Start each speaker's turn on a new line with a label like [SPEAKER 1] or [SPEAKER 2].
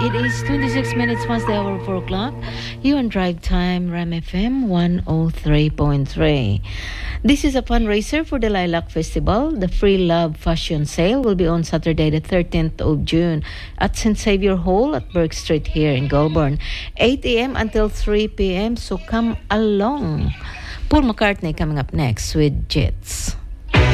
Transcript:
[SPEAKER 1] It is 26 minutes past the hour of 4 o'clock. You on Drive Time, Ram FM 103.3. This is a fundraiser for the Lilac Festival. The Free Love Fashion Sale will be on Saturday, the 13th of June at St. Xavier Hall at Burke Street here in Goulburn. 8 a.m. until 3 p.m. So come along. Paul McCartney coming up next with Jits.